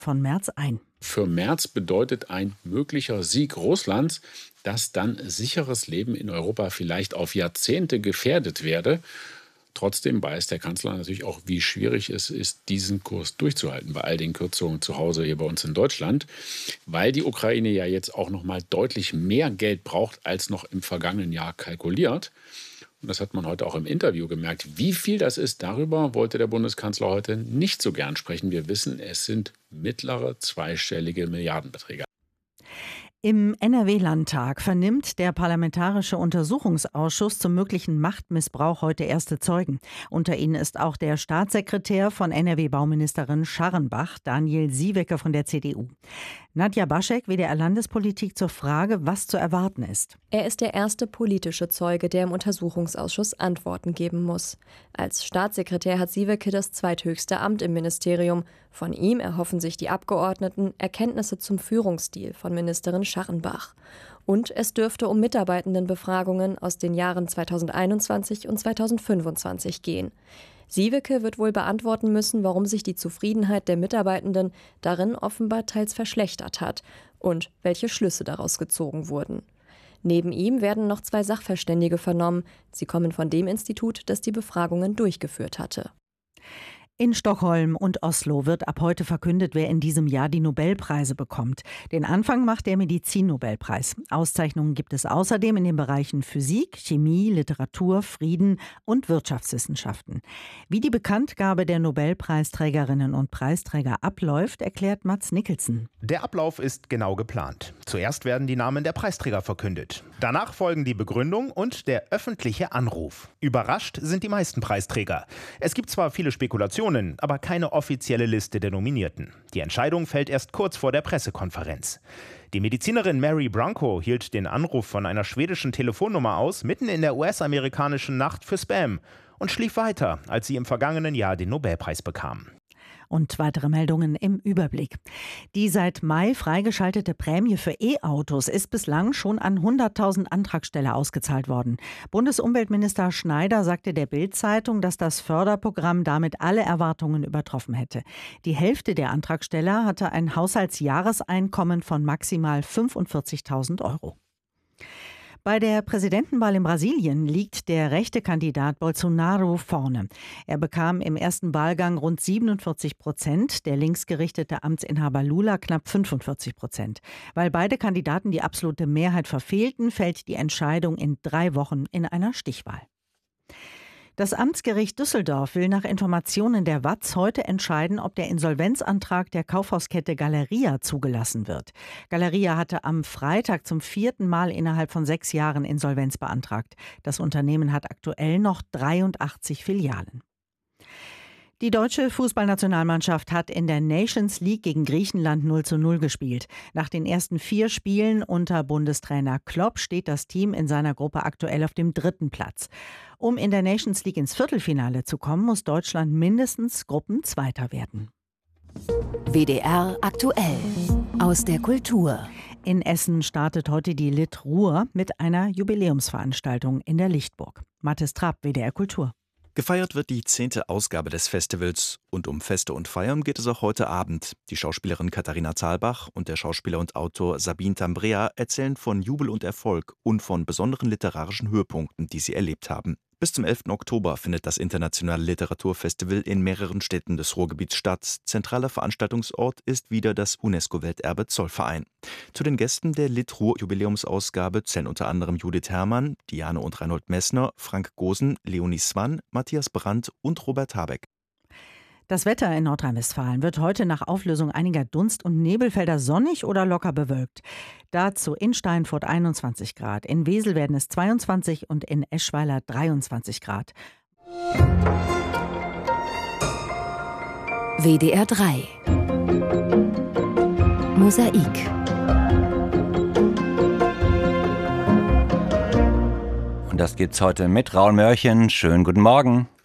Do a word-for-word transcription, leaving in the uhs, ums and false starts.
von Merz ein. Für Merz bedeutet ein möglicher Sieg Russlands, dass dann sicheres Leben in Europa vielleicht auf Jahrzehnte gefährdet werde. Trotzdem weiß der Kanzler natürlich auch, wie schwierig es ist, diesen Kurs durchzuhalten bei all den Kürzungen zu Hause hier bei uns in Deutschland, weil die Ukraine ja jetzt auch noch mal deutlich mehr Geld braucht als noch im vergangenen Jahr kalkuliert. Und das hat man heute auch im Interview gemerkt. Wie viel das ist, darüber wollte der Bundeskanzler heute nicht so gern sprechen. Wir wissen, es sind mittlere zweistellige Milliardenbeträge. Im N R W-Landtag vernimmt der Parlamentarische Untersuchungsausschuss zum möglichen Machtmissbrauch heute erste Zeugen. Unter ihnen ist auch der Staatssekretär von N R W-Bauministerin Scharrenbach, Daniel Sieweke von der C D U. Nadja Baschek, W D R-Landespolitik, zur Frage, was zu erwarten ist. Er ist der erste politische Zeuge, der im Untersuchungsausschuss Antworten geben muss. Als Staatssekretär hat Sieweke das zweithöchste Amt im Ministerium. Von ihm erhoffen sich die Abgeordneten Erkenntnisse zum Führungsstil von Ministerin Scharrenbach. Und es dürfte um Mitarbeitendenbefragungen aus den Jahren zweitausendeinundzwanzig und zweitausendfünfundzwanzig gehen. Sieweke wird wohl beantworten müssen, warum sich die Zufriedenheit der Mitarbeitenden darin offenbar teils verschlechtert hat und welche Schlüsse daraus gezogen wurden. Neben ihm werden noch zwei Sachverständige vernommen. Sie kommen von dem Institut, das die Befragungen durchgeführt hatte. In Stockholm und Oslo wird ab heute verkündet, wer in diesem Jahr die Nobelpreise bekommt. Den Anfang macht der Medizin-Nobelpreis. Auszeichnungen gibt es außerdem in den Bereichen Physik, Chemie, Literatur, Frieden und Wirtschaftswissenschaften. Wie die Bekanntgabe der Nobelpreisträgerinnen und Preisträger abläuft, erklärt Mats Nicholson. Der Ablauf ist genau geplant. Zuerst werden die Namen der Preisträger verkündet. Danach folgen die Begründung und der öffentliche Anruf. Überrascht sind die meisten Preisträger. Es gibt zwar viele Spekulationen, aber keine offizielle Liste der Nominierten. Die Entscheidung fällt erst kurz vor der Pressekonferenz. Die Medizinerin Mary Branco hielt den Anruf von einer schwedischen Telefonnummer aus, mitten in der U S-amerikanischen Nacht, für Spam und schlief weiter, als sie im vergangenen Jahr den Nobelpreis bekam. Und weitere Meldungen im Überblick. Die seit Mai freigeschaltete Prämie für E-Autos ist bislang schon an hunderttausend Antragsteller ausgezahlt worden. Bundesumweltminister Schneider sagte der Bild-Zeitung, dass das Förderprogramm damit alle Erwartungen übertroffen hätte. Die Hälfte der Antragsteller hatte ein Haushaltsjahreseinkommen von maximal fünfundvierzigtausend Euro. Bei der Präsidentenwahl in Brasilien liegt der rechte Kandidat Bolsonaro vorne. Er bekam im ersten Wahlgang rund siebenundvierzig Prozent, der linksgerichtete Amtsinhaber Lula knapp fünfundvierzig Prozent. Weil beide Kandidaten die absolute Mehrheit verfehlten, fällt die Entscheidung in drei Wochen in einer Stichwahl. Das Amtsgericht Düsseldorf will nach Informationen der W A Z heute entscheiden, ob der Insolvenzantrag der Kaufhauskette Galeria zugelassen wird. Galeria hatte am Freitag zum vierten Mal innerhalb von sechs Jahren Insolvenz beantragt. Das Unternehmen hat aktuell noch dreiundachtzig Filialen. Die deutsche Fußballnationalmannschaft hat in der Nations League gegen Griechenland null zu null gespielt. Nach den ersten vier Spielen unter Bundestrainer Klopp steht das Team in seiner Gruppe aktuell auf dem dritten Platz. Um in der Nations League ins Viertelfinale zu kommen, muss Deutschland mindestens Gruppenzweiter werden. W D R aktuell aus der Kultur. In Essen startet heute die Lit Ruhr mit einer Jubiläumsveranstaltung in der Lichtburg. Mathis Trapp, W D R Kultur. Gefeiert wird die zehnte Ausgabe des Festivals und um Feste und Feiern geht es auch heute Abend. Die Schauspielerin Katharina Thalbach und der Schauspieler und Autor Sabine Tambrea erzählen von Jubel und Erfolg und von besonderen literarischen Höhepunkten, die sie erlebt haben. Bis zum elften Oktober findet das internationale Literaturfestival in mehreren Städten des Ruhrgebiets statt. Zentraler Veranstaltungsort ist wieder das UNESCO-Welterbe Zollverein. Zu den Gästen der Lit-Ruhr-Jubiläumsausgabe zählen unter anderem Judith Herrmann, Diane und Reinhold Messner, Frank Gosen, Leonie Swann, Matthias Brandt und Robert Habeck. Das Wetter in Nordrhein-Westfalen wird heute nach Auflösung einiger Dunst- und Nebelfelder sonnig oder locker bewölkt. Dazu in Steinfurt einundzwanzig Grad, in Wesel werden es zweiundzwanzig und in Eschweiler dreiundzwanzig Grad. W D R drei Mosaik. Und das gibt's heute mit Raul Mörchen. Schönen guten Morgen.